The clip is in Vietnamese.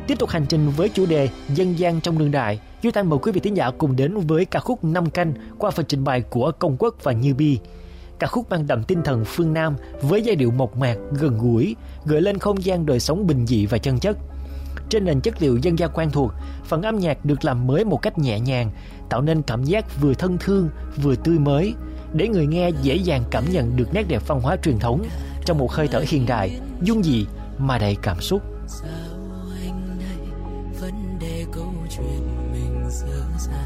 Tiếp tục hành trình với chủ đề dân gian trong đương đại, Duy Thanh mời quý vị thính giả cùng đến với ca khúc Năm Canh qua phần trình bày của Công Quốc và Như Bi. Ca khúc mang đậm tinh thần phương Nam với giai điệu mộc mạc, gần gũi, gợi lên không gian đời sống bình dị và chân chất. Trên nền chất liệu dân gian quen thuộc, phần âm nhạc được làm mới một cách nhẹ nhàng, tạo nên cảm giác vừa thân thương, vừa tươi mới, để người nghe dễ dàng cảm nhận được nét đẹp văn hóa truyền thống trong một hơi thở hiện đại, dung dị mà đầy cảm xúc. Sao anh hay vấn đề câu chuyện